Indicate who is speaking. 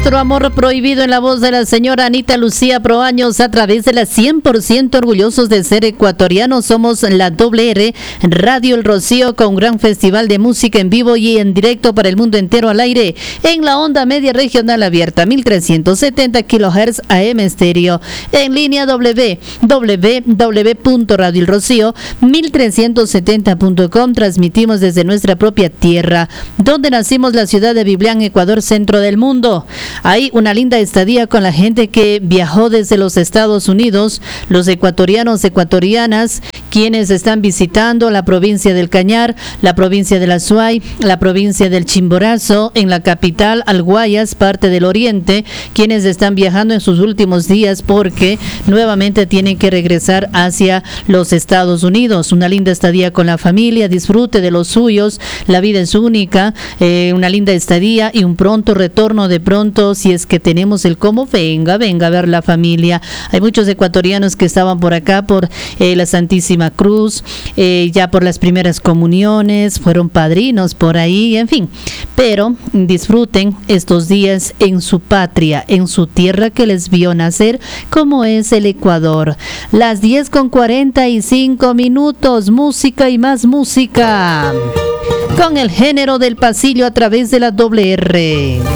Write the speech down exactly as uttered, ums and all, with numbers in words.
Speaker 1: Nuestro amor prohibido en la voz de la señora Anita Lucía Proaños a través de la cien por ciento orgullosos de ser ecuatorianos. Somos la doble R, Radio El Rocío, con un gran festival de música en vivo y en directo para el mundo entero al aire en la onda media regional abierta, mil trescientos setenta kilohertz A M estéreo. En línea w w w punto radio el rocío mil trescientos setenta punto com. Transmitimos desde nuestra propia tierra, donde nacimos, la ciudad de Biblián, Ecuador, centro del mundo. Hay una linda estadía con la gente que viajó desde los Estados Unidos, los ecuatorianos, ecuatorianas, quienes están visitando la provincia del Cañar, la provincia de la Azuay, la provincia del Chimborazo, en la capital, al Guayas, parte del oriente, quienes están viajando en sus últimos días porque nuevamente tienen que regresar hacia los Estados Unidos. Una linda estadía con la familia, disfrute de los suyos, la vida es única, eh, una linda estadía y un pronto retorno. De pronto, si es que tenemos el cómo, venga, venga a ver la familia. Hay muchos ecuatorianos que estaban por acá por eh, la Santísima Cruz, eh, ya por las primeras comuniones, fueron padrinos por ahí, en fin. Pero disfruten estos días en su patria, en su tierra que les vio nacer, como es el Ecuador. Las diez con cuarenta y cinco minutos, música y más música, con el género del pasillo a través de la doble R.